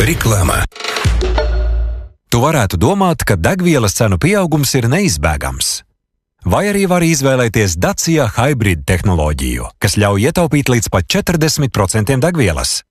Reklāmā. Tu varētu domāt, ka degvielas cenu pieaugums ir neizbēgams. Vai arī var izvēlēties Dacia Hybrid tehnoloģiju, kas ļauj ietaupīt līdz pat 40% degvielas.